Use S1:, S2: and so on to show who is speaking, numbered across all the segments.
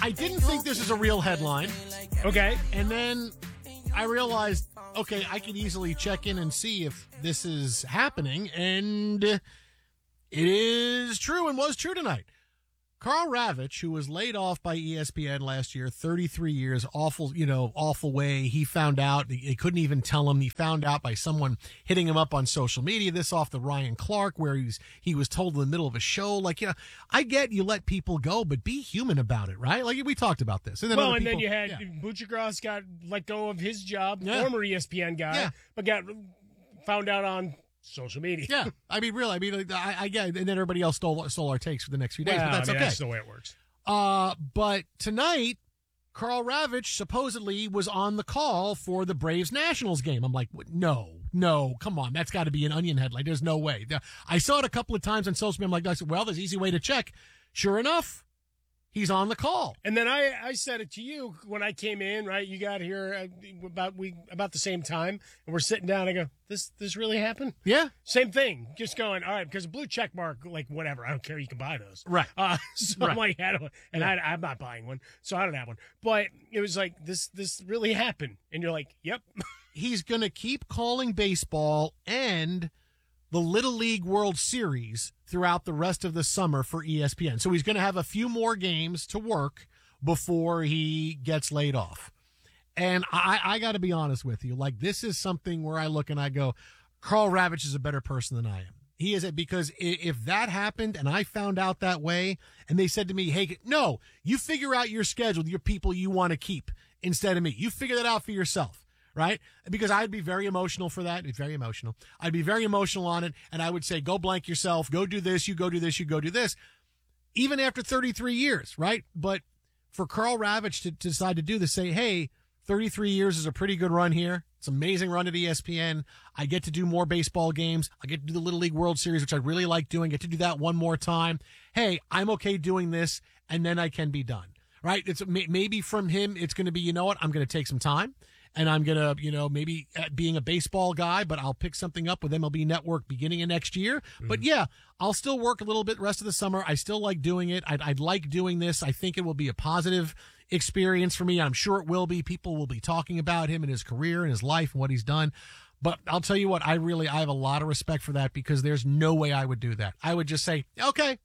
S1: I didn't think this is a real headline.
S2: Okay.
S1: And then I realized, okay, I could easily check in and see if this is happening. And it is true and was true tonight. Karl Ravech, who was laid off by ESPN last year, 33 years, awful way. He found out, they couldn't even tell him. He found out by someone hitting him up on social media. This off the Ryan Clark, where he was told in the middle of a show, like, I get you let people go, but be human about it, right? Like, we talked about this. And then
S2: then you had Buccigross got let go of his job, former ESPN guy, but got found out on social media.
S1: Yeah, I mean, really, I get it. And then everybody else stole our takes for the next few days, but that's okay.
S2: That's the way it works.
S1: But tonight, Karl Ravech supposedly was on the call for the Braves-Nationals game. I'm like, no, come on. That's got to be an Onion headline. There's no way. I saw it a couple of times on social media. I'm like, well, there's an easy way to check. Sure enough, he's on the call.
S2: And then I said it to you when I came in, right? You got here about the same time, and we're sitting down. I go, this really happened?
S1: Yeah.
S2: Same thing. Just going, all right, because a blue check mark, like, whatever. I don't care. You can buy those.
S1: Right.
S2: I'm like, I'm not buying one, so I don't have one. But it was like, this really happened. And you're like, yep.
S1: He's going to keep calling baseball and the Little League World Series throughout the rest of the summer for ESPN. So he's going to have a few more games to work before he gets laid off. And I got to be honest with you. Like, this is something where I look and I go, Karl Ravech is a better person than I am. He is, because if that happened and I found out that way and they said to me, hey, no, you figure out your schedule, your people you want to keep instead of me. You figure that out for yourself. Right? Because I'd be very emotional for that. It's very emotional. I'd be very emotional on it. And I would say, go blank yourself. Go do this. You go do this. You go do this. Even after 33 years, right? But for Karl Ravech to decide to do this, say, hey, 33 years is a pretty good run here. It's an amazing run at ESPN. I get to do more baseball games. I get to do the Little League World Series, which I really like doing. Get to do that one more time. Hey, I'm okay doing this, and then I can be done. Right? It's maybe from him, it's going to be, you know what? I'm going to take some time. And I'm going to, maybe being a baseball guy, but I'll pick something up with MLB Network beginning of next year. Mm-hmm. But yeah, I'll still work a little bit the rest of the summer. I still like doing it. I'd like doing this. I think it will be a positive experience for me. I'm sure it will be. People will be talking about him and his career and his life and what he's done. But I'll tell you what, I have a lot of respect for that, because there's no way I would do that. I would just say, okay.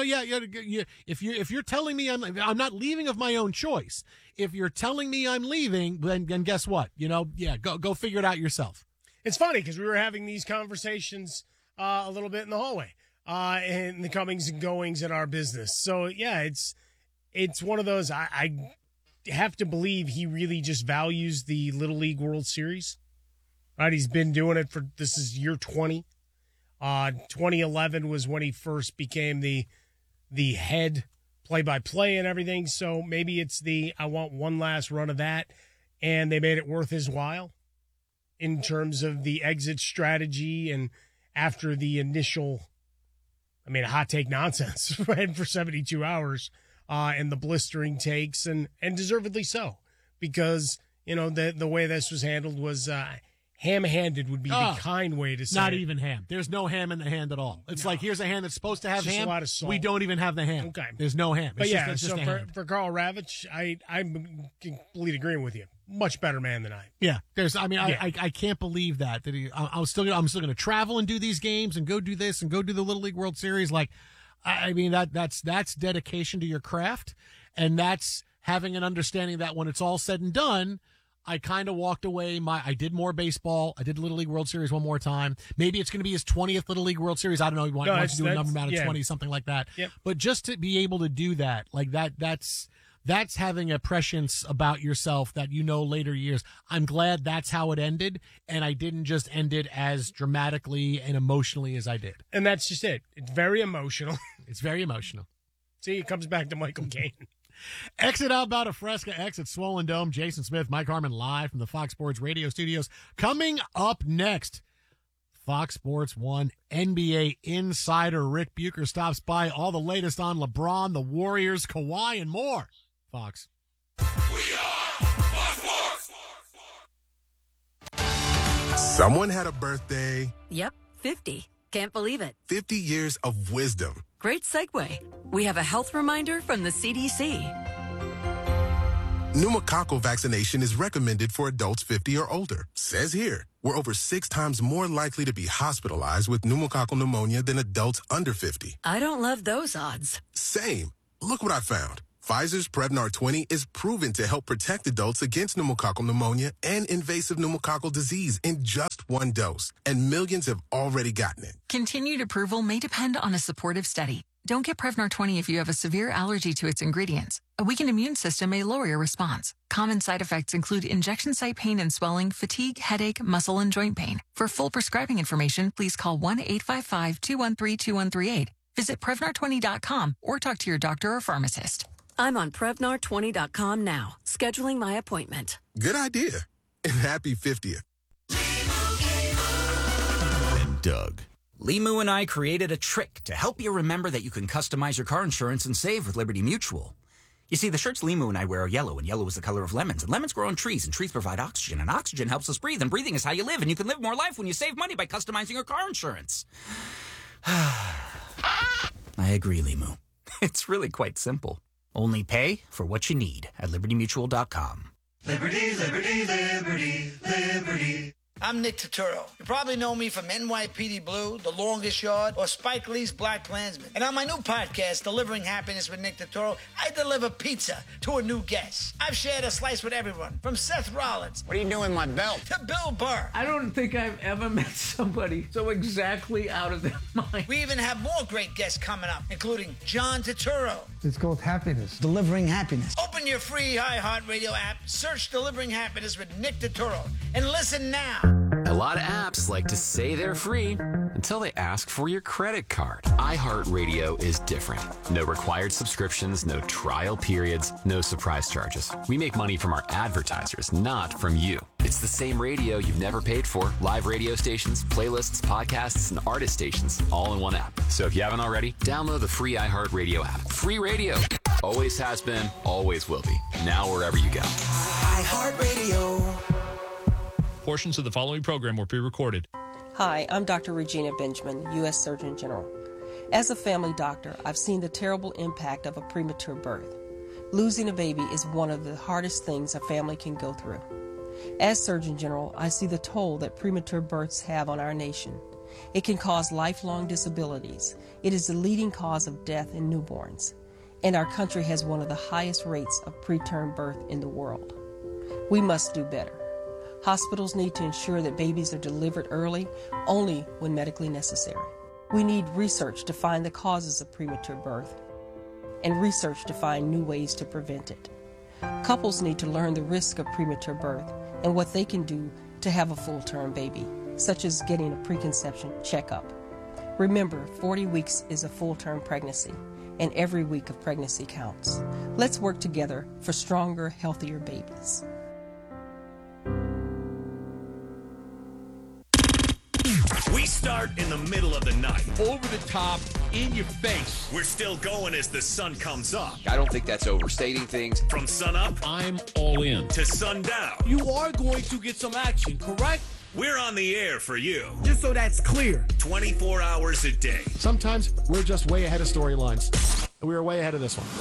S1: If you're telling me I'm not leaving of my own choice. If you're telling me I'm leaving, then guess what? Go figure it out yourself.
S2: It's funny because we were having these conversations a little bit in the hallway, in the comings and goings in our business. So yeah, it's one of those. I have to believe he really just values the Little League World Series. Right, he's been doing it this is year 20. 2011 was when he first became the head play-by-play and everything. So maybe it's I want one last run of that, and they made it worth his while in terms of the exit strategy. And after the initial, hot take nonsense right, for 72 hours, and the blistering takes, and deservedly so, because the way this was handled was ham-handed would be the kind way to say
S1: not
S2: it.
S1: Even ham. There's no ham in the hand at all. It's like, here's a hand that's supposed to have
S2: just
S1: ham.
S2: a lot of salt.
S1: We don't even have the ham.
S2: Okay.
S1: There's no ham.
S2: But
S1: it's
S2: so
S1: just
S2: for Karl Ravech, I'm completely agreeing with you. Much better man than I.
S1: Yeah. I can't believe that I'm still going to travel and do these games and go do this and go do the Little League World Series. Like, that's dedication to your craft, and that's having an understanding that when it's all said and done, I kind of walked away. I did more baseball. I did Little League World Series one more time. Maybe it's going to be his 20th Little League World Series. I don't know. He wants to do a number amount of 20, something like that.
S2: Yep.
S1: But just to be able to do that, like that's having a prescience about yourself that later years. I'm glad that's how it ended, and I didn't just end it as dramatically and emotionally as I did.
S2: And that's just it. It's very emotional.
S1: It's very emotional.
S2: See, it comes back to Michael Caine.
S1: Exit out about a Fresca, exit Swollen Dome. Jason Smith, Mike Harmon live from the Fox Sports Radio studios. Coming up next, Fox Sports 1 NBA insider Rick Bucher stops by. All the latest on LeBron, the Warriors, Kawhi, and more. Fox.
S3: We are Fox Sports.
S4: Someone had a birthday.
S5: Yep, 50. Can't believe it.
S4: 50 years of wisdom.
S5: Great segue. We have a health reminder from the CDC.
S4: Pneumococcal vaccination is recommended for adults 50 or older. Says here, we're over 6 times more likely to be hospitalized with pneumococcal pneumonia than adults under 50.
S5: I don't love those odds.
S4: Same. Look what I found. Pfizer's Prevnar 20 is proven to help protect adults against pneumococcal pneumonia and invasive pneumococcal disease in just 1 dose. And millions have already gotten it.
S6: Continued approval may depend on a supportive study. Don't get Prevnar 20 if you have a severe allergy to its ingredients. A weakened immune system may lower your response. Common side effects include injection site pain and swelling, fatigue, headache, muscle, and joint pain. For full prescribing information, please call 1-855-213-2138. Visit Prevnar20.com or talk to your doctor or pharmacist.
S5: I'm on Prevnar20.com now, scheduling my appointment.
S4: Good idea. And happy 50th.
S7: And Doug. Limu and I created a trick to help you remember that you can customize your car insurance and save with Liberty Mutual. You see, the shirts Limu and I wear are yellow, and yellow is the color of lemons. And lemons grow on trees, and trees provide oxygen, and oxygen helps us breathe, and breathing is how you live, and you can live more life when you save money by customizing your car insurance. I agree, Limu. It's really quite simple. Only pay for what you need at libertymutual.com.
S3: Liberty, liberty, liberty, liberty.
S8: I'm Nick Turturro. You probably know me from NYPD Blue, The Longest Yard, or Spike Lee's Black Klansman. And on my new podcast, Delivering Happiness with Nick Turturro, I deliver pizza to a new guest. I've shared a slice with everyone, from Seth Rollins.
S9: What are you doing with my belt?
S8: To Bill Burr.
S10: I don't think I've ever met somebody so exactly out of their mind.
S8: We even have more great guests coming up, including John Turturro.
S11: It's called Happiness. Delivering Happiness.
S8: Open your free iHeartRadio app, search Delivering Happiness with Nick Turturro, and listen now.
S12: A lot of apps like to say they're free until they ask for your credit card. iHeartRadio is different. No required subscriptions, no trial periods, no surprise charges. We make money from our advertisers, not from you. It's the same radio you've never paid for. Live radio stations, playlists, podcasts, and artist stations, all in one app. So if you haven't already, download the free iHeartRadio app. Free radio. Always has been, always will be. Now wherever you go.
S8: iHeartRadio.
S13: Portions of the following program were pre-recorded.
S14: Hi, I'm Dr. Regina Benjamin, U.S. Surgeon General. As a family doctor, I've seen the terrible impact of a premature birth. Losing a baby is one of the hardest things a family can go through. As Surgeon General, I see the toll that premature births have on our nation. It can cause lifelong disabilities. It is the leading cause of death in newborns. And our country has one of the highest rates of preterm birth in the world. We must do better. Hospitals need to ensure that babies are delivered early, only when medically necessary. We need research to find the causes of premature birth and research to find new ways to prevent it. Couples need to learn the risk of premature birth and what they can do to have a full-term baby, such as getting a preconception checkup. Remember, 40 weeks is a full-term pregnancy, and every week of pregnancy counts. Let's work together for stronger, healthier babies.
S3: We start in the middle of the night.
S15: Over the top, in your face.
S3: We're still going as the sun comes up.
S16: I don't think that's overstating things.
S3: From sun up,
S15: I'm all in.
S3: To sundown.
S15: You are going to get some action, correct?
S3: We're on the air for you.
S11: Just so that's clear.
S3: 24 hours a day.
S1: Sometimes we're just way ahead of storylines. We were way ahead of this one.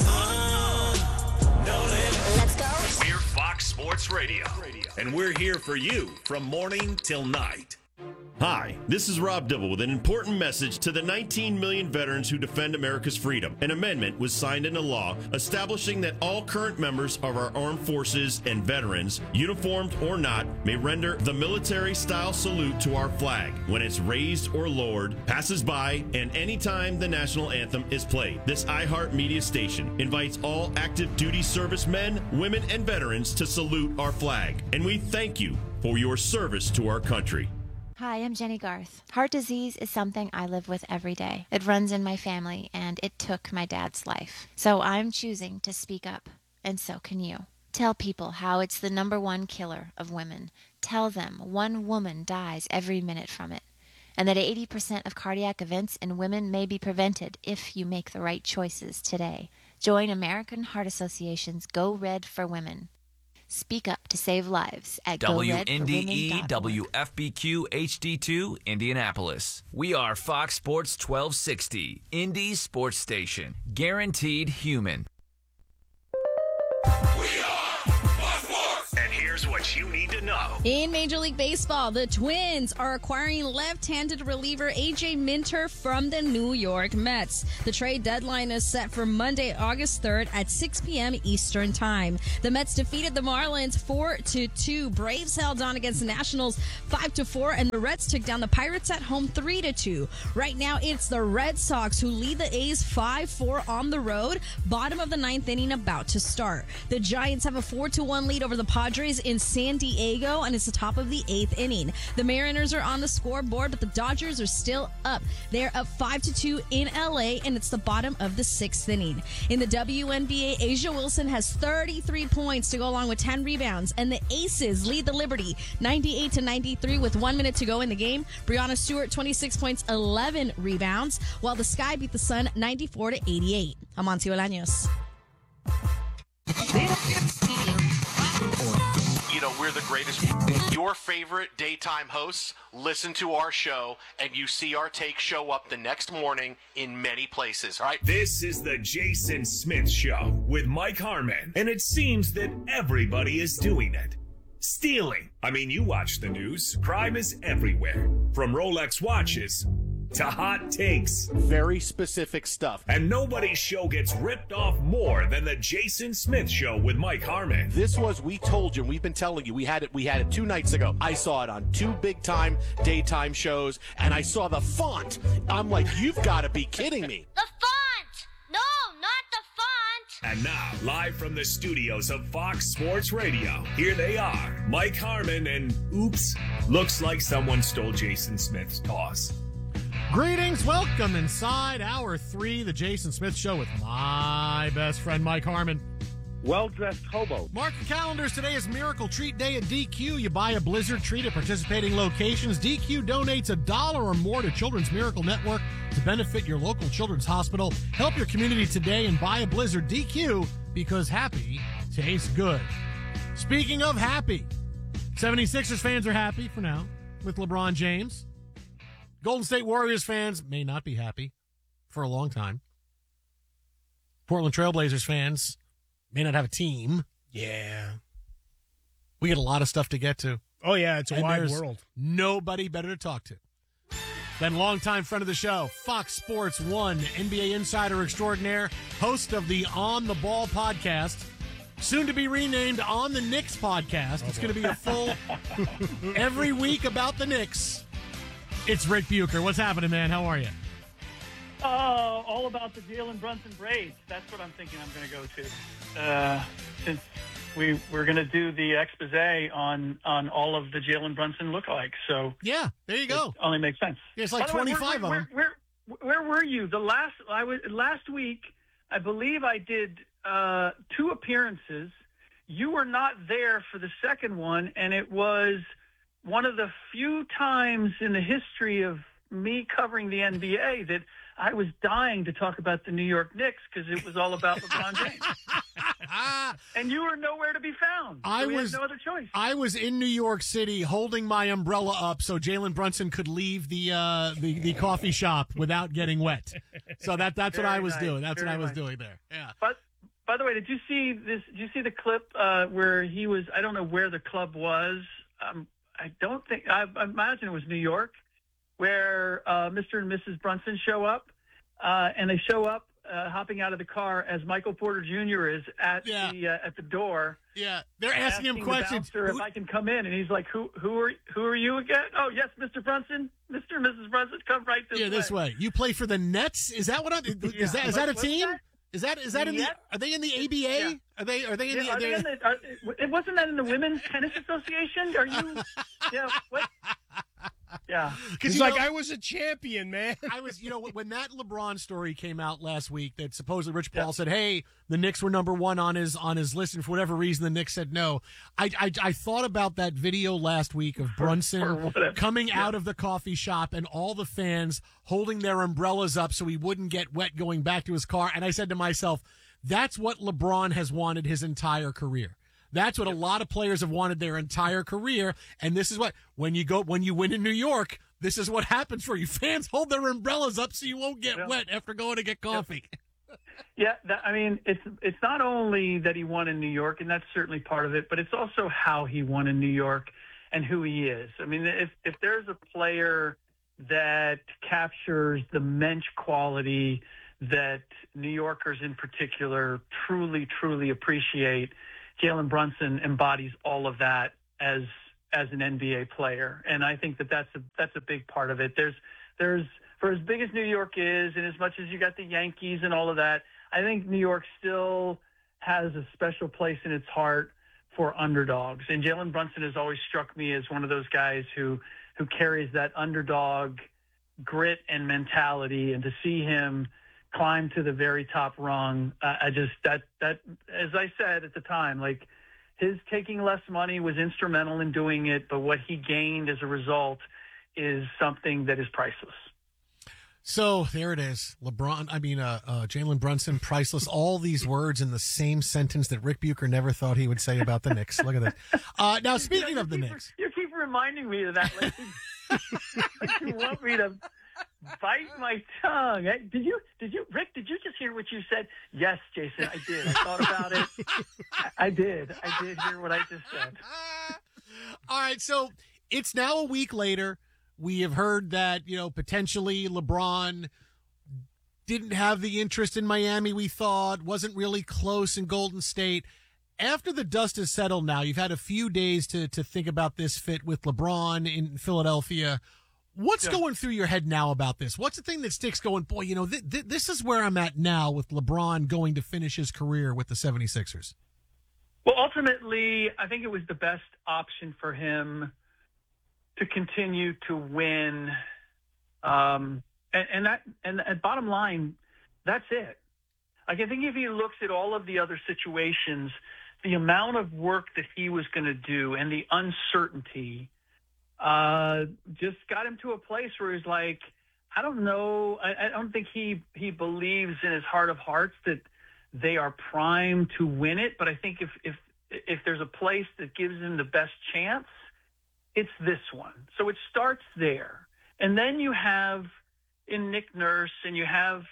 S3: Let's go. We're Fox Sports Radio. And we're here for you from morning till night.
S17: Hi, this is Rob Dibble with an important message to the 19 million veterans who defend America's freedom. An amendment was signed into law establishing that all current members of our armed forces and veterans, uniformed or not, may render the military-style salute to our flag when it's raised or lowered, passes by, and anytime the national anthem is played. This iHeart Media station invites all active duty servicemen, women, and veterans to salute our flag. And we thank you for your service to our country.
S18: Hi, I'm Jenny Garth. Heart disease is something I live with every day. It runs in my family, and it took my dad's life. So I'm choosing to speak up, and so can you. Tell people how it's the #1 killer of women. Tell them one woman dies every minute from it, and that 80% of cardiac events in women may be prevented if you make the right choices today. Join American Heart Association's Go Red for Women. Speak up to save lives at
S19: WNDE WFBQ HD2 Indianapolis. We are Fox Sports 1260, Indy Sports Station. Guaranteed human.
S3: Here's what you need to know.
S9: In Major League Baseball, the Twins are acquiring left-handed reliever A.J. Minter from the New York Mets. The trade deadline is set for Monday, August 3rd at 6 p.m. Eastern Time. The Mets defeated the Marlins 4-2. Braves held on against the Nationals 5-4, and the Reds took down the Pirates at home 3-2. Right now, it's the Red Sox who lead the A's 5-4 on the road. Bottom of the ninth inning about to start. The Giants have a 4-1 lead over the Padres in San Diego, and it's the top of the eighth inning. The Mariners are on the scoreboard, but the Dodgers are still up. They're up 5-2 in LA, and it's the bottom of the sixth inning. In the WNBA, Asia Wilson has 33 points to go along with 10 rebounds, and the Aces lead the Liberty 98-93 with 1 minute to go in the game. Breanna Stewart, 26 points, 11 rebounds, while the Sky beat the Sun 94-88. Amancio Olaños.
S20: You know, we're the greatest. Your favorite daytime hosts listen to our show, and you see our take show up the next morning in many places, all right?
S3: This is the Jason Smith Show with Mike Harmon, and it seems that everybody is doing it. Stealing. I mean, you watch the news. Crime is everywhere. From Rolex watches to hot takes.
S20: Very specific stuff.
S3: And nobody's show gets ripped off more than the Jason Smith Show with Mike Harmon.
S20: This was, we told you, we've been telling you, we had it 2 nights ago. I saw it on 2 big-time daytime shows, and I saw the font. I'm like, you've got to be kidding me.
S21: The font! No, not the font!
S3: And now, live from the studios of Fox Sports Radio, here they are, Mike Harmon and, oops, looks like someone stole Jason Smith's toss.
S1: Greetings, welcome inside Hour 3, the Jason Smith Show with my best friend, Mike Harmon.
S22: Well-dressed hobo.
S1: Mark your calendars. Today is Miracle Treat Day at DQ. You buy a Blizzard treat at participating locations. DQ donates $1 or more to Children's Miracle Network to benefit your local children's hospital. Help your community today and buy a Blizzard. DQ, because happy tastes good. Speaking of happy, 76ers fans are happy for now with LeBron James. Golden State Warriors fans may not be happy for a long time. Portland Trailblazers fans may not have a team.
S2: Yeah.
S1: We got a lot of stuff to get to.
S2: Oh, yeah, it's a wide world.
S1: Nobody better to talk to than longtime friend of the show, Fox Sports 1, NBA insider extraordinaire, host of the On the Ball podcast, soon to be renamed On the Knicks podcast. It's going to be a full every week about the Knicks. It's Rick Bucher. What's happening, man? How are you?
S22: All about the Jalen Brunson braids. That's what I'm thinking I'm going to go to. Since we're going to do the expose on all of the Jalen Brunson lookalikes. So
S1: yeah, there you go.
S22: It only makes sense.
S1: Yeah, it's like 25 of them.
S22: Where were you? Last week, I believe I did 2 appearances. You were not there for the second one, and it was one of the few times in the history of me covering the NBA that I was dying to talk about the New York Knicks because it was all about LeBron James. And you were nowhere to be found. So we had no other choice.
S1: I was in New York City holding my umbrella up so Jalen Brunson could leave the coffee shop without getting wet. So that's what I was doing. That's what I was doing there. Yeah.
S22: But by the way, did you see this? Did you see the clip where he was? I don't know where the club was. I imagine it was New York, where Mr. and Mrs. Brunson show up, and they show up hopping out of the car as Michael Porter Jr. is at the door.
S1: Yeah, they're asking him questions.
S22: The bouncer, if I can come in, and he's like, "Who are you again?" "Oh, yes, Mr. Brunson, Mr. and Mrs. Brunson, come right this way."
S1: Yeah, this way. You play for the Nets? Is that what? Is that a team? Is that in the? Are they in the ABA?
S22: Yeah.
S1: Are they in the?
S22: It wasn't that in the Women's Tennis Association? Are you? Yeah. What? Yeah.
S2: He's like, I was a champion, man.
S1: I was, when that LeBron story came out last week, that supposedly Rich Paul said, "Hey, the Knicks were number 1 on his list," and for whatever reason, the Knicks said no. I thought about that video last week of Brunson coming out of the coffee shop and all the fans holding their umbrellas up so he wouldn't get wet going back to his car, and I said to myself, that's what LeBron has wanted his entire career. That's what a lot of players have wanted their entire career, and this is what when you win in New York, this is what happens for you. Fans hold their umbrellas up so you won't get wet after going to get coffee.
S22: Yeah, it's not only that he won in New York, and that's certainly part of it, but it's also how he won in New York and who he is. I mean, if there's a player that captures the mensch quality that New Yorkers in particular truly, truly appreciate, Jalen Brunson embodies all of that as an NBA player, and I think that's a big part of it. There's for as big as New York is, and as much as you got the Yankees and all of that, I think New York still has a special place in its heart for underdogs. And Jalen Brunson has always struck me as one of those guys who carries that underdog grit and mentality. And to see him climb to the very top rung, that as I said at the time, like, his taking less money was instrumental in doing it, but what he gained as a result is something that is priceless.
S1: So there it is. Jalen Brunson, priceless. All these words in the same sentence that Rick Bucher never thought he would say about the Knicks. Look at this. Now, speaking of the Knicks.
S22: You keep reminding me of that. Like, you want me to bite my tongue. Rick, did you just hear what you said? Yes, Jason, I did. I thought about it. I did hear what I just said.
S1: All right, so it's now a week later. We have heard that, potentially LeBron didn't have the interest in Miami we thought, wasn't really close in Golden State. After the dust has settled now, you've had a few days to think about this fit with LeBron in Philadelphia. What's going through your head now about this? What's the thing that sticks going, boy, this is where I'm at now with LeBron going to finish his career with the 76ers?
S22: Well, ultimately, I think it was the best option for him to continue to win. And bottom line, that's it. Like, I think if he looks at all of the other situations, the amount of work that he was going to do and the uncertainty just got him to a place where he's like, I don't know. I don't think he believes in his heart of hearts that they are primed to win it. But I think if there's a place that gives him the best chance, it's this one. So it starts there. And then you have in Nick Nurse and you have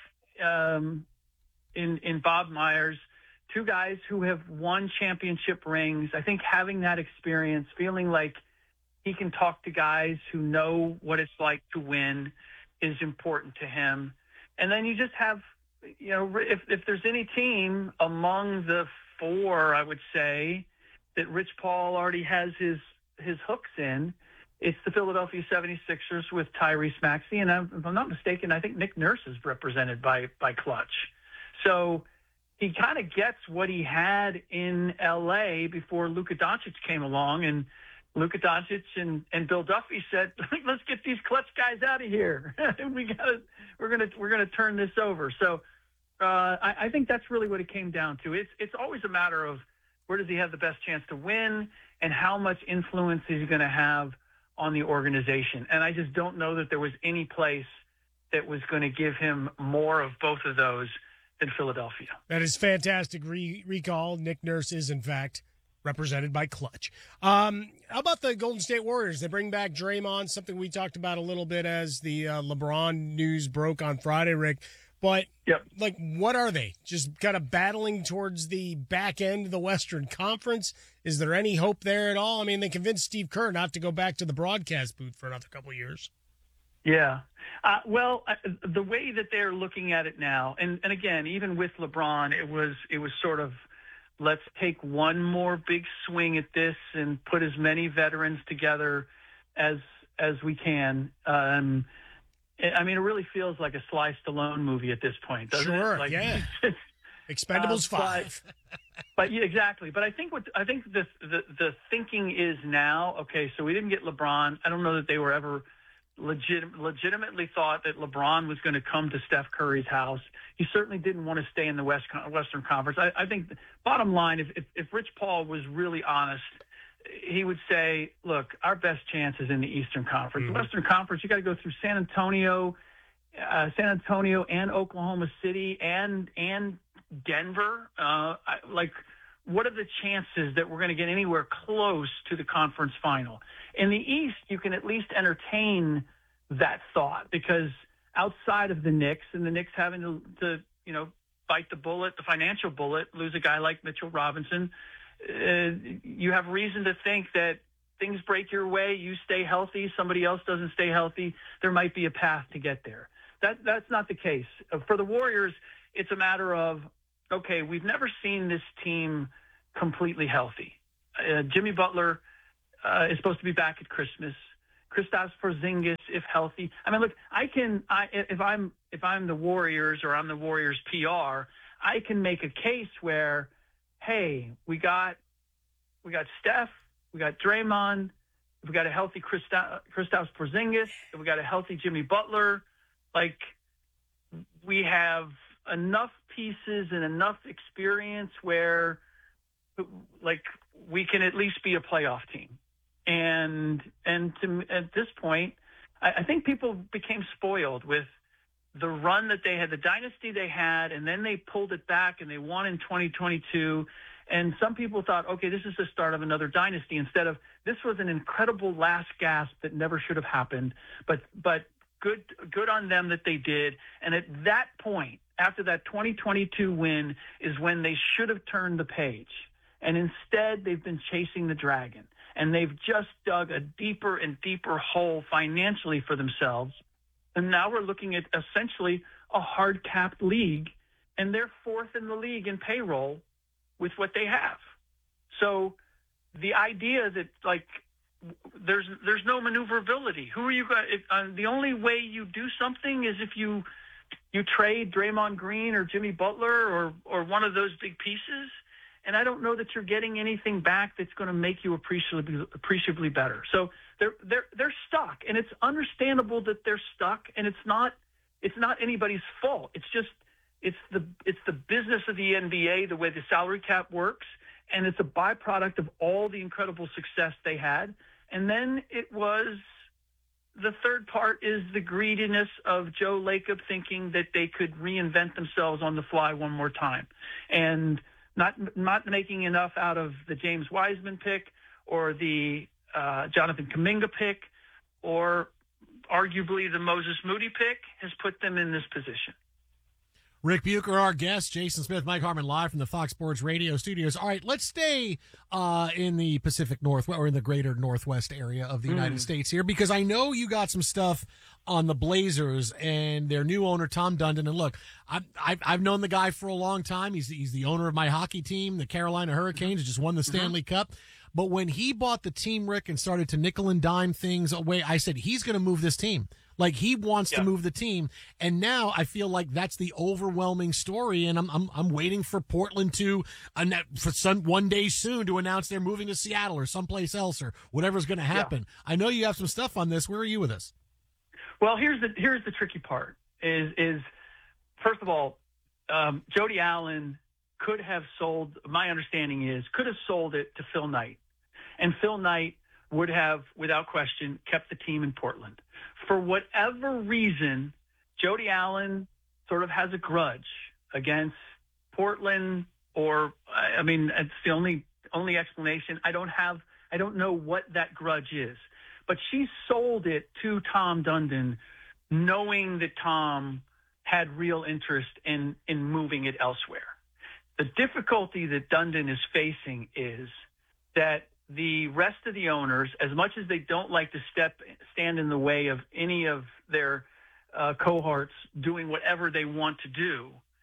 S22: in Bob Myers, two guys who have won championship rings. I think having that experience, feeling like he can talk to guys who know what it's like to win is important to him. And then you just have, if there's any team among the four, I would say, that Rich Paul already has his hooks in, it's the Philadelphia 76ers with Tyrese Maxey. And if I'm not mistaken, I think Nick Nurse is represented by Clutch. So he kind of gets what he had in L.A. before Luka Doncic came along. And Luka Doncic and Bill Duffy said, let's get these Clutch guys out of here. We're gonna turn this over. So I think that's really what it came down to. It's always a matter of where does he have the best chance to win and how much influence is he going to have on the organization. And I just don't know that there was any place that was going to give him more of both of those than Philadelphia.
S2: That is fantastic recall. Nick Nurse is, in fact, represented by Clutch. How about the Golden State Warriors? They bring back Draymond, something we talked about a little bit as the LeBron news broke on Friday, Rick. But, what are they? Just kind of battling towards the back end of the Western Conference? Is there any hope there at all? I mean, they convinced Steve Kerr not to go back to the broadcast booth for another couple of years.
S22: Yeah. The way that they're looking at it now, and again, even with LeBron, it was sort of, let's take one more big swing at this and put as many veterans together as we can. I mean, it really feels like a Sly Stallone movie at this point, doesn't it? Like,
S2: yeah. Expendables 5.
S22: But yeah, exactly. But I think the thinking is now, okay, so we didn't get LeBron. I don't know that they were ever legitimately thought that LeBron was going to come to Steph Curry's house. He certainly didn't want to stay in the Western Conference. I think, bottom line, if Rich Paul was really honest, he would say, look, our best chance is in the Eastern Conference. The Western Conference, you got to go through San Antonio and Oklahoma City and Denver. What are the chances that we're going to get anywhere close to the conference final? In the East, you can at least entertain that thought, because outside of the Knicks and the Knicks having to bite the bullet, the financial bullet, lose a guy like Mitchell Robinson, you have reason to think that things break your way, you stay healthy, somebody else doesn't stay healthy, there might be a path to get there. That's not the case. For the Warriors, it's a matter of, okay, we've never seen this team completely healthy. Jimmy Butler is supposed to be back at Christmas. Kristaps Porzingis, if healthy. I mean, look, if I'm the Warriors or I'm the Warriors PR, I can make a case where, hey, we got Steph, we got Draymond, we got a healthy Kristaps Porzingis, we got a healthy Jimmy Butler. Like, we have enough pieces and enough experience where, like, we can at least be a playoff team. And at this point, I think people became spoiled with the run that they had, the dynasty they had, and then they pulled it back and they won in 2022. And some people thought, okay, this is the start of another dynasty, instead of, this was an incredible last gasp that never should have happened. But good on them that they did. And at that point, after that 2022 win, is when they should have turned the page. And instead, they've been chasing the dragon. And they've just dug a deeper and deeper hole financially for themselves. And now we're looking at essentially a hard-capped league, and they're fourth in the league in payroll with what they have. So the idea that, like, there's no maneuverability. Who are you going? The only way you do something is if you trade Draymond Green or Jimmy Butler or one of those big pieces. And I don't know that you're getting anything back that's going to make you appreciably better. So they're stuck, and it's understandable that they're stuck. And it's not anybody's fault. It's the business of the NBA, the way the salary cap works, and it's a byproduct of all the incredible success they had. And then it was, the third part is the greediness of Joe Lacob thinking that they could reinvent themselves on the fly one more time, and not making enough out of the James Wiseman pick or the Jonathan Kuminga pick, or arguably the Moses Moody pick, has put them in this position.
S1: Rick Bucher, our guest, Jason Smith, Mike Harmon, live from the Fox Sports Radio studios. All right, let's stay in the Pacific Northwest, or in the greater Northwest area of the United States here, because I know you got some stuff on the Blazers and their new owner, Tom Dundon. And look, I've known the guy for a long time. He's the owner of my hockey team, the Carolina Hurricanes, just won the Stanley Cup. But when he bought the team, Rick, and started to nickel and dime things away, I said, he's going to move this team. Like, he wants to move the team. And now I feel like that's the overwhelming story. And I'm waiting for Portland one day soon to announce they're moving to Seattle or someplace else or whatever's going to happen. I know you have some stuff on this. Where are you with this?
S22: Well, here's the tricky part is first of all, Jody Allen could have sold, my understanding is, could have sold it to Phil Knight. And Phil Knight would have, without question, kept the team in Portland. For whatever reason, Jody Allen sort of has a grudge against Portland, or, I mean, it's the only explanation. I don't know what that grudge is. But she sold it to Tom Dundon, knowing that Tom had real interest in moving it elsewhere. The difficulty that Dundon is facing is that the rest of the owners, as much as they don't like to stand in the way of any of their cohorts doing whatever they want to do,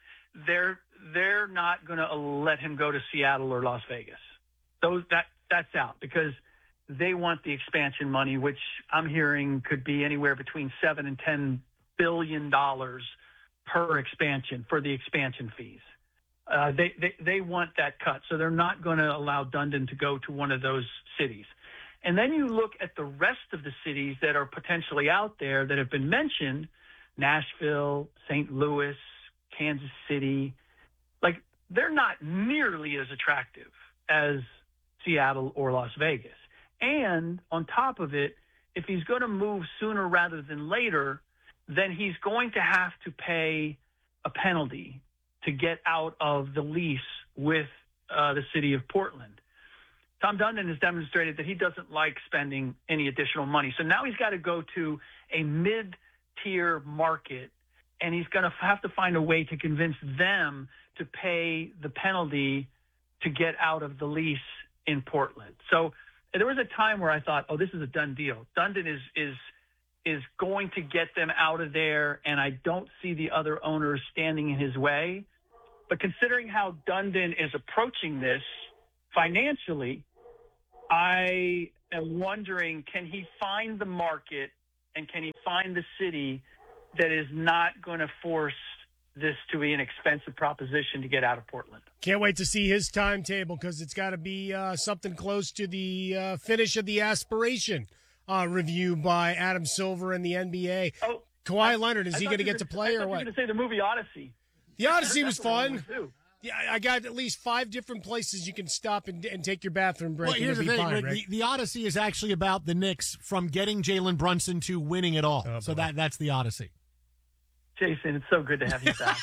S22: they're not going to let him go to Seattle or Las Vegas. That's out, because they want the expansion money, which I'm hearing could be anywhere between $7 and $10 billion per expansion for the expansion fees. They want that cut, so they're not going to allow Dundon to go to one of those cities. And then you look at the rest of the cities that are potentially out there that have been mentioned: Nashville, St. Louis, Kansas City. Like, they're not nearly as attractive as Seattle or Las Vegas. And on top of it, if he's going to move sooner rather than later, then he's going to have to pay a penalty to get out of the lease with the city of Portland. Tom Dundon has demonstrated that he doesn't like spending any additional money. So now he's got to go to a mid-tier market and he's going to have to find a way to convince them to pay the penalty to get out of the lease in Portland. So there was a time where I thought, oh, this is a done deal. Dundon is going to get them out of there, and I don't see the other owners standing in his way. But considering how Dundon is approaching this financially, I am wondering, can he find the market and can he find the city that is not going to force this to be an expensive proposition to get out of Portland?
S2: Can't wait to see his timetable, because it's got to be something close to the finish of the aspiration review by Adam Silver and the NBA.
S22: Oh,
S2: Kawhi Leonard, is he going to get to play or what?
S22: I thought you were going to say the movie Odyssey.
S2: The Odyssey was fun. Yeah, I got at least 5 different places you can stop and take your bathroom break.
S1: Well, here's the thing.
S2: Fine, right?
S1: The Odyssey is actually about the Knicks from getting Jalen Brunson to winning it all. So that's the Odyssey.
S22: Jason, it's so good to have you back.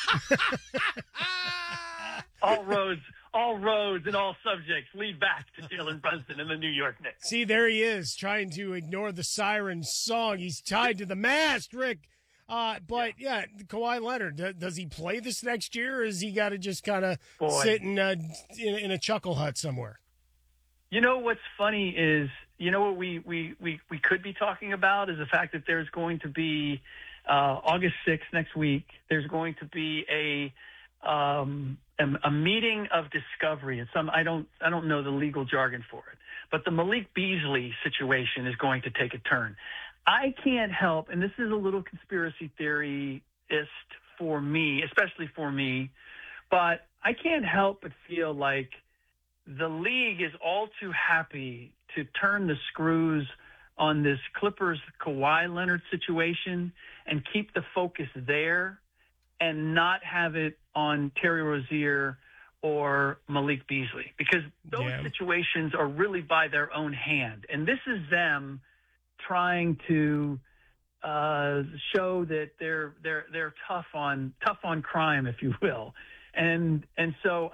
S22: all roads and all subjects lead back to Jalen Brunson and the New York Knicks.
S2: See, there he is, trying to ignore the siren song. He's tied to the mast, Rick. But Kawhi Leonard, does he play this next year, or has he got to just kind of sit in a chuckle hut somewhere?
S22: You know what's funny is, you know what we could be talking about is the fact that there's going to be August 6th next week. There's going to be a meeting of discovery. It's I don't know the legal jargon for it, but the Malik Beasley situation is going to take a turn. I can't help, and this is a little conspiracy theory-ist for me, especially for me, but I can't help but feel like the league is all too happy to turn the screws on this Clippers Kawhi Leonard situation and keep the focus there and not have it on Terry Rozier or Malik Beasley, because those situations are really by their own hand. And this is them trying to show that they're tough on crime, if you will, and so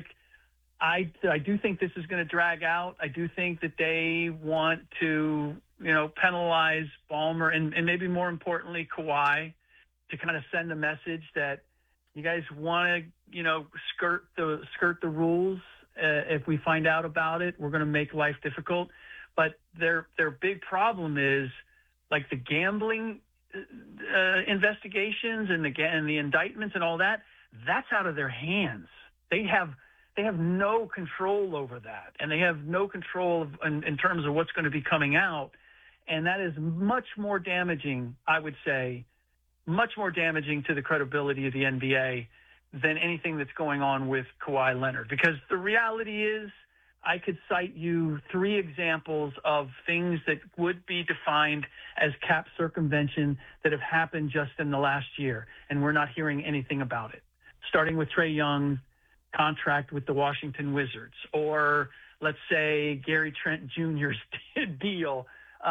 S22: I do think this is going to drag out. I do think that they want to penalize Ballmer and maybe more importantly Kawhi, to kind of send a message that you guys want to skirt the rules. If we find out about it, we're going to make life difficult. But their big problem is like the gambling investigations and the indictments and all that. That's out of their hands. They have no control over that, and they have no control in terms of what's going to be coming out. And that is much more damaging, I would say, much more damaging to the credibility of the NBA than anything that's going on with Kawhi Leonard. Because the reality is, I could cite you 3 examples of things that would be defined as cap circumvention that have happened just in the last year, and we're not hearing anything about it. Starting with Trae Young's contract with the Washington Wizards, or let's say Gary Trent Jr.'s deal.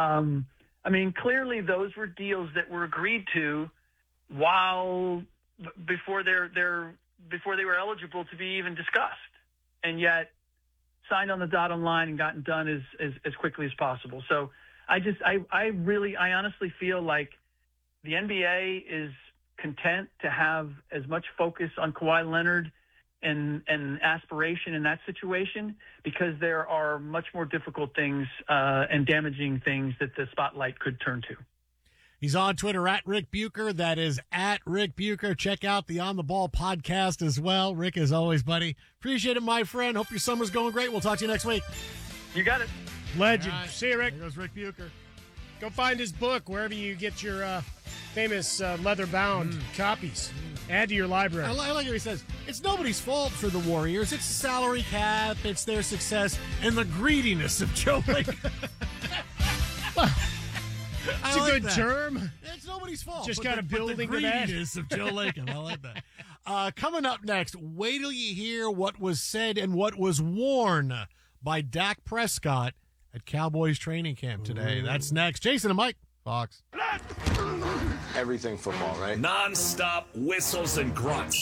S22: Clearly those were deals that were agreed to before they were eligible to be even discussed, and yet signed on the dotted line and gotten done as quickly as possible. So I honestly feel like the NBA is content to have as much focus on Kawhi Leonard and aspiration in that situation, because there are much more difficult things and damaging things that the spotlight could turn to.
S1: He's on Twitter at Rick Bucher. That is at Rick Bucher. Check out the On the Ball podcast as well. Rick, as always, buddy. Appreciate it, my friend. Hope your summer's going great. We'll talk to you next week.
S22: You got it.
S2: Legend. Right. See you, Rick.
S1: There goes Rick Bucher.
S2: Go find his book wherever you get your famous leather-bound copies. Add to your library.
S1: I like what he says. It's nobody's fault for the Warriors. It's salary cap. It's their success and the greediness of Joe Lacob.
S2: It's a good term.
S1: It's nobody's fault.
S2: Just got a building
S1: to
S2: that.
S1: Of Joe Lacob. I like that. Coming up next, wait till you hear what was said and what was worn by Dak Prescott at Cowboys training camp today. That's next. Jason and Mike, Fox.
S5: Everything football, right?
S3: Non-stop whistles and grunts.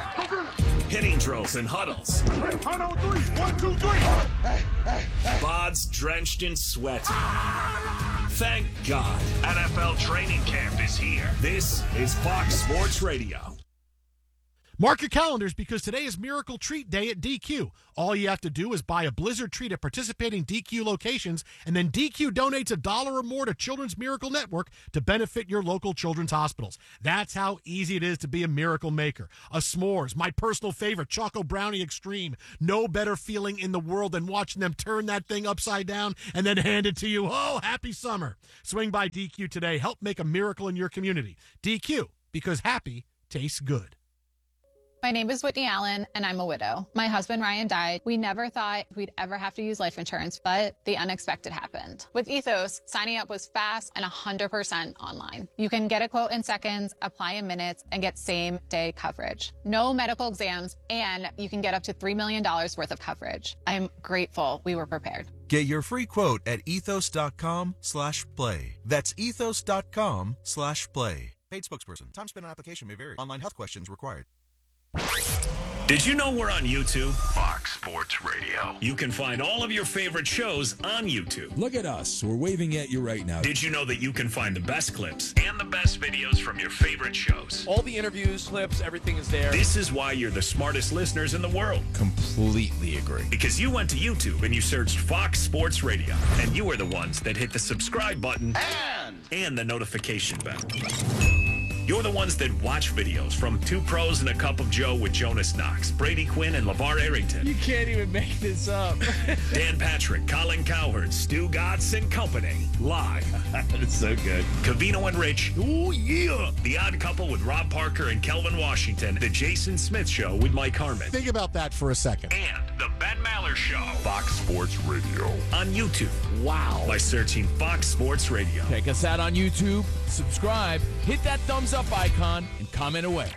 S3: Hitting drills and huddles.
S5: 1, 2, 3. 1, 2, 3.
S3: squads drenched in sweat. Thank God, NFL training camp is here. This is Fox Sports Radio.
S1: Mark your calendars because today is Miracle Treat Day at DQ. All you have to do is buy a Blizzard treat at participating DQ locations, and then DQ donates $1 or more to Children's Miracle Network to benefit your local children's hospitals. That's how easy it is to be a miracle maker. A s'mores, my personal favorite, Choco Brownie Extreme. No better feeling in the world than watching them turn that thing upside down and then hand it to you. Oh, happy summer. Swing by DQ today. Help make a miracle in your community. DQ, because happy tastes good.
S4: My name is Whitney Allen, and I'm a widow. My husband, Ryan, died. We never thought we'd ever have to use life insurance, but the unexpected happened. With Ethos, signing up was fast and 100% online. You can get a quote in seconds, apply in minutes, and get same-day coverage. No medical exams, and you can get up to $3 million worth of coverage. I'm grateful we were prepared.
S6: Get your free quote at ethos.com/play. That's ethos.com/play. Paid spokesperson. Time spent on application may vary. Online health questions required.
S3: Did you know we're on YouTube? Fox Sports Radio. You can find all of your favorite shows on YouTube.
S15: Look at us. We're waving at you right now.
S3: Did you know that you can find the best clips and the best videos from your favorite shows?
S20: All the interviews, clips, everything is there.
S3: This is why you're the smartest listeners in the world.
S15: Completely agree.
S3: Because you went to YouTube and you searched Fox Sports Radio, and you are the ones that hit the subscribe button and the notification bell. You're the ones that watch videos from Two Pros and a Cup of Joe with Jonas Knox, Brady Quinn, and LeVar Arrington.
S2: You can't even make this up.
S3: Dan Patrick, Colin Cowherd, Stu Gatz and Company. Live.
S17: It's so good.
S3: Covino and Rich. Oh, yeah. The Odd Couple with Rob Parker and Kelvin Washington. The Jason Smith Show with Mike Harmon.
S1: Think about that for a second.
S3: And the Ben Maller Show. Fox Sports Radio. On YouTube. Wow. By searching Fox Sports Radio.
S15: Check us out on YouTube. Subscribe. Hit that thumbs up icon and comment away.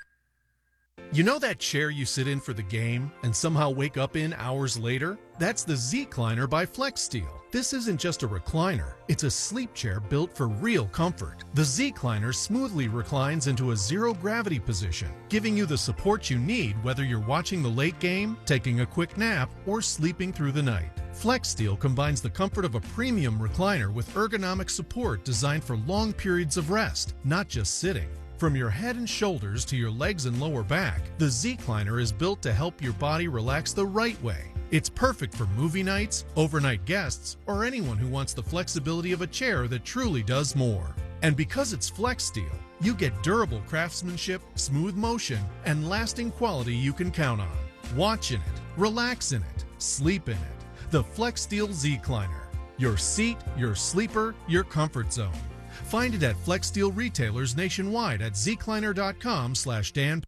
S23: You know that chair you sit in for the game and somehow wake up in hours later? That's the Z-Cliner by FlexSteel. This isn't just a recliner, it's a sleep chair built for real comfort. The Z-Cliner smoothly reclines into a zero-gravity position, giving you the support you need whether you're watching the late game, taking a quick nap, or sleeping through the night. FlexSteel combines the comfort of a premium recliner with ergonomic support designed for long periods of rest, not just sitting. From your head and shoulders to your legs and lower back, the Z-Cliner is built to help your body relax the right way. It's perfect for movie nights, overnight guests, or anyone who wants the flexibility of a chair that truly does more. And because it's FlexSteel, you get durable craftsmanship, smooth motion, and lasting quality you can count on. Watch in it, relax in it, sleep in it. The FlexSteel Z-Cliner. Your seat, your sleeper, your comfort zone. Find it at FlexSteel retailers nationwide at zcliner.com/Dan.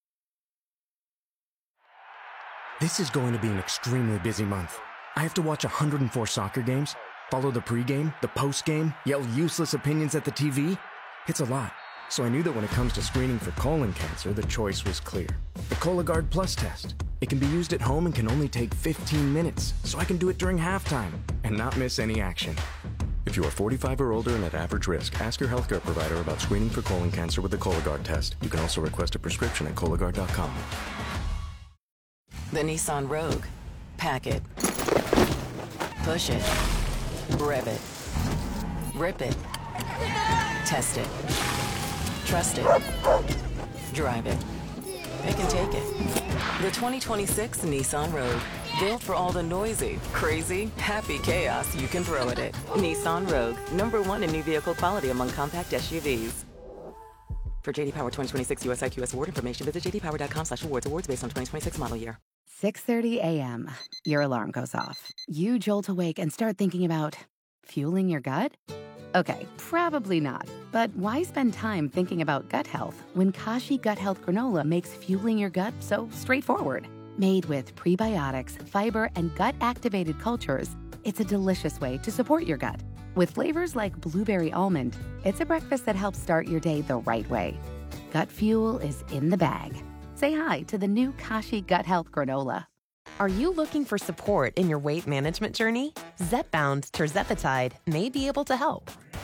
S24: This is going to be an extremely busy month. I have to watch 104 soccer games, follow the pregame, the postgame, yell useless opinions at the TV. It's a lot. So I knew that when it comes to screening for colon cancer, the choice was clear. The Cologuard Plus test. It can be used at home and can only take 15 minutes, so I can do it during halftime and not miss any action. If you are 45 or older and at average risk, ask your healthcare provider about screening for colon cancer with the Cologuard test. You can also request a prescription at Cologuard.com.
S25: The Nissan Rogue. Pack it. Push it. Rev it. Rip it. Test it. Trust it. Drive it. It can take it. The 2026 Nissan Rogue. Built for all the noisy, crazy, happy chaos you can throw at it. Nissan Rogue. #1 in new vehicle quality among compact SUVs. For JD Power 2026 US IQS award information, visit jdpower.com/awards. Awards based on 2026 model year.
S26: 6:30 a.m. Your alarm goes off. You jolt awake and start thinking about fueling your gut? Okay, probably not. But why spend time thinking about gut health when Kashi Gut Health Granola makes fueling your gut so straightforward? Made with prebiotics, fiber, and gut-activated cultures, it's a delicious way to support your gut. With flavors like blueberry almond, it's a breakfast that helps start your day the right way. Gut fuel is in the bag. Say hi to the new Kashi Gut Health Granola.
S27: Are you looking for support in your weight management journey? Zepbound tirzepatide may be able to help.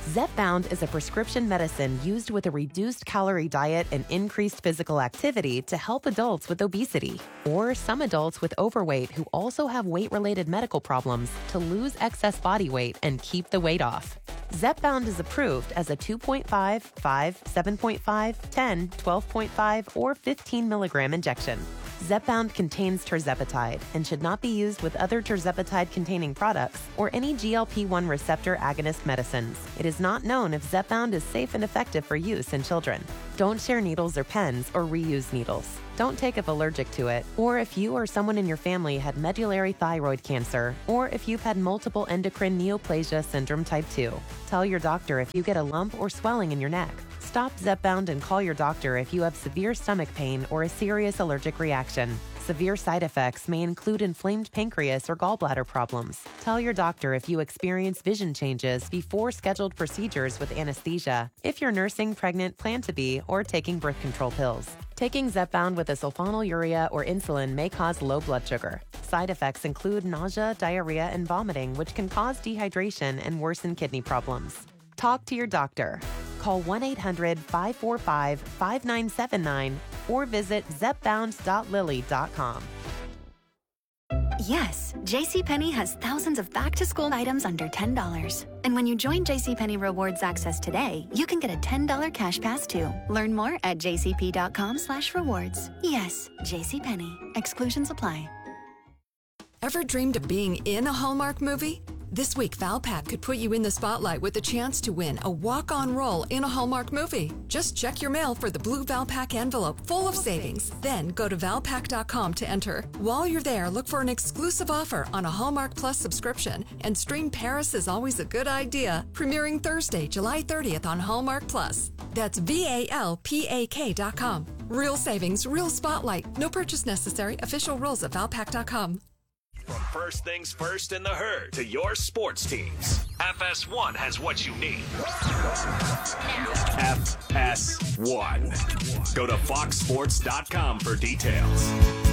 S7: Zepbound is a prescription medicine used with a reduced calorie diet and increased physical activity to help adults with obesity, or some adults with overweight who also have weight-related medical problems to lose excess body weight and keep the weight off. Zepbound is approved as a 2.5, 5, 7.5, 10, 12.5, or 15 milligram injection. Zepbound contains tirzepatide and should not be used with other tirzepatide-containing products or any GLP-1 receptor agonist medicines. It is not known if Zepbound is safe and effective for use in children. Don't share needles or pens or reuse needles. Don't take if allergic to it, or if you or someone in your family had medullary thyroid cancer, or if you've had multiple endocrine neoplasia syndrome type 2. Tell your doctor if you get a lump or swelling in your neck. Stop Zepbound and call your doctor if you have severe stomach pain or a serious allergic reaction. Severe side effects may include inflamed pancreas or gallbladder problems. Tell your doctor if you experience vision changes before scheduled procedures with anesthesia, if you're nursing, pregnant, plan to be, or taking birth control pills. Taking Zepbound with a sulfonylurea or insulin may cause low blood sugar. Side effects include nausea, diarrhea, and vomiting, which can cause dehydration and worsen kidney problems. Talk to your doctor. Call 1-800-545-5979 or visit zepbound.lily.com.
S8: Yes, JCPenney has thousands of back-to-school items under $10. And when you join JCPenney Rewards Access today, you can get a $10 cash pass too. Learn more at jcp.com/rewards. Yes, JCPenney. Exclusions apply.
S10: Ever dreamed of being in a Hallmark movie? This week, Valpak could put you in the spotlight with a chance to win a walk-on role in a Hallmark movie. Just check your mail for the blue Valpak envelope full of savings. Then go to Valpak.com to enter. While you're there, look for an exclusive offer on a Hallmark Plus subscription and stream Paris is Always a Good Idea, premiering Thursday, July 30th on Hallmark Plus. That's VALPAK.com. Real savings, real spotlight. No purchase necessary. Official rules at Valpak.com.
S3: From first things first in the herd to your sports teams, FS1 has what you need. FS1. Go to foxsports.com for details.